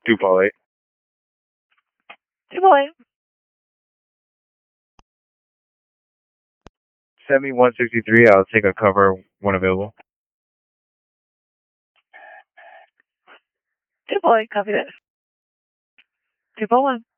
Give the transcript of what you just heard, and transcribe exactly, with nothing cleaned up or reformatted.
Two Paul eight. Two Paul eight. Send me one sixty-three. I'll take a cover when available. Two Paul eight, copy that. Two Paul one.